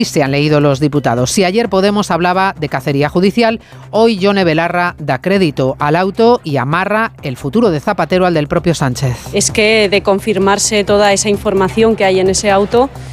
se han leído los diputados. Si ayer Podemos hablaba de cacería judicial, hoy Yone Belarra da crédito al auto y amarra el futuro de Zapatero al del propio Sánchez. Es que de confirmarse toda esa información que hay en ese auto,